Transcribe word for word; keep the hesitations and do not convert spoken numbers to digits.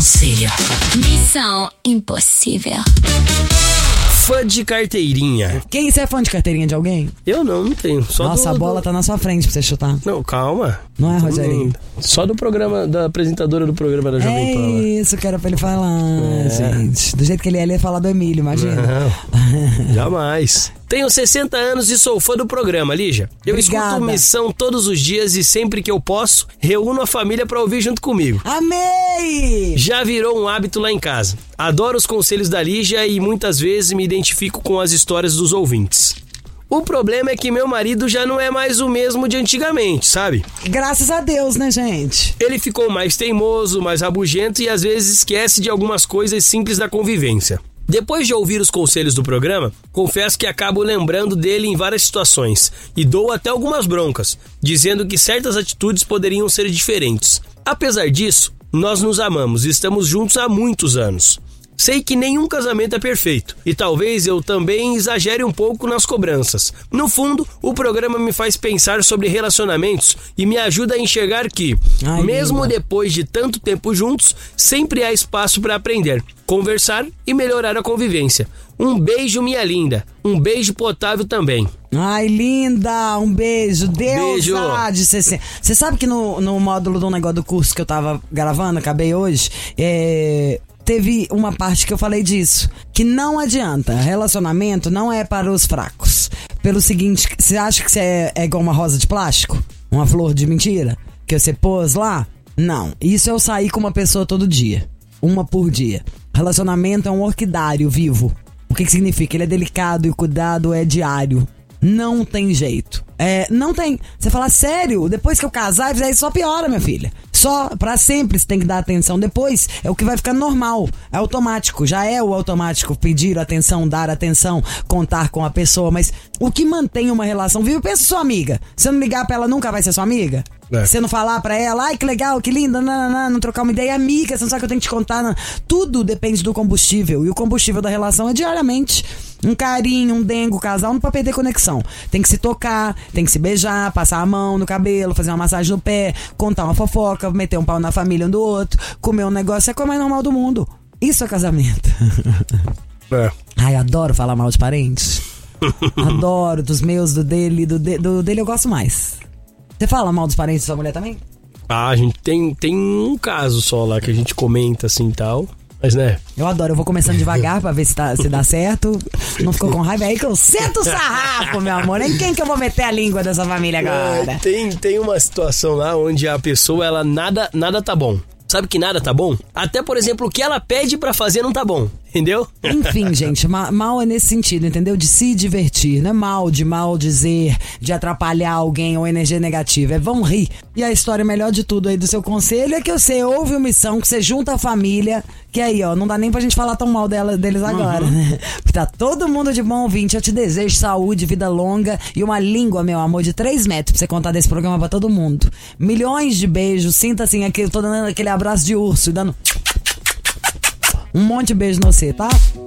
Conselho. Missão impossível. Fã de carteirinha. Quem, você é fã de carteirinha de alguém? Eu não, não tenho. Só Nossa, do, a bola do... tá na sua frente pra você chutar. Não, calma. Não é, Rogerinho? Só do programa, da apresentadora do programa da Jovem É Pan. isso que era pra ele falar, É. gente. Do jeito que ele ia, ele ia falar do Emílio, imagina. Não, jamais. Tenho sessenta anos e sou fã do programa, Lígia. Eu Obrigada. escuto Missão todos os dias e sempre que eu posso, reúno a família pra ouvir junto comigo. Amei! Já virou um hábito lá em casa. Adoro os conselhos da Lígia e muitas vezes me identifico com as histórias dos ouvintes. O problema é que meu marido já não é mais o mesmo de antigamente, sabe? Graças a Deus, né, gente? Ele ficou mais teimoso, mais rabugento e às vezes esquece de algumas coisas simples da convivência. Depois de ouvir os conselhos do programa, confesso que acabo lembrando dele em várias situações e dou até algumas broncas, dizendo que certas atitudes poderiam ser diferentes. Apesar disso, nós nos amamos e estamos juntos há muitos anos. Sei que nenhum casamento é perfeito e talvez eu também exagere um pouco nas cobranças. No fundo, o programa me faz pensar sobre relacionamentos e me ajuda a enxergar que, Ai, mesmo linda. depois de tanto tempo juntos, sempre há espaço para aprender, conversar e melhorar a convivência. Um beijo, minha linda. Um beijo pro Otávio também. Ai, linda, um beijo. Deus Beijo. há de ser assim. Você sabe que no, no módulo do negócio do curso que eu tava gravando, acabei hoje, é... teve uma parte que eu falei disso, que não adianta, relacionamento não é para os fracos. Pelo seguinte, você acha que você é, é igual uma rosa de plástico? Uma flor de mentira? Que você pôs lá? Não, isso eu sair com uma pessoa todo dia, uma por dia. Relacionamento é um orquidário vivo. O que que significa? Ele é delicado e o cuidado é diário. Não tem jeito. É, não tem. Você fala, sério, depois que eu casar e fizer isso, só piora, minha filha. Só, pra sempre você tem que dar atenção. Depois é o que vai ficar normal. É automático. Já é o automático pedir atenção, dar atenção, contar com a pessoa. Mas o que mantém uma relação viva, pensa sua amiga. Se não ligar pra ela, nunca vai ser sua amiga? É. Você não falar pra ela, ai que legal, que linda, não, não, não trocar uma ideia, amiga, você não sabe que eu tenho que te contar. Não. Tudo depende do combustível. E o combustível da relação é diariamente. Um carinho, um dengo, casal, não pode perder conexão. Tem que se tocar, tem que se beijar, passar a mão no cabelo, fazer uma massagem no pé, contar uma fofoca, meter um pau na família um do outro, comer um negócio, é a coisa mais normal do mundo. Isso é casamento. É. Ai, adoro falar mal de parentes. Adoro, dos meus, do dele, do, de, do dele eu gosto mais. Você fala mal dos parentes da sua mulher também? Ah, a gente tem, tem um caso só lá que a gente comenta assim e tal. Mas, né? Eu adoro, eu vou começando devagar pra ver se, tá, se dá certo. Não ficou com raiva? É aí que eu sento o sarrafo, meu amor. Em quem que eu vou meter a língua dessa família agora? É, tem, tem uma situação lá onde a pessoa, ela nada, nada tá bom. Sabe que nada tá bom? Até, por exemplo, o que ela pede pra fazer não tá bom. Entendeu? Enfim, gente, ma- mal é nesse sentido, entendeu? De se divertir, não é mal de mal dizer, de atrapalhar alguém ou energia negativa, é vão rir. E a história melhor de tudo aí do seu conselho é que você ouve o Missão, que você junta a família, que aí, ó, não dá nem pra gente falar tão mal dela, deles agora, né? Porque tá todo mundo de bom ouvinte, eu te desejo saúde, vida longa e uma língua, meu amor, de três metros pra você contar desse programa pra todo mundo. Milhões de beijos, sinta assim, aquele, tô dando aquele abraço de urso e dando um monte de beijo no você, tá?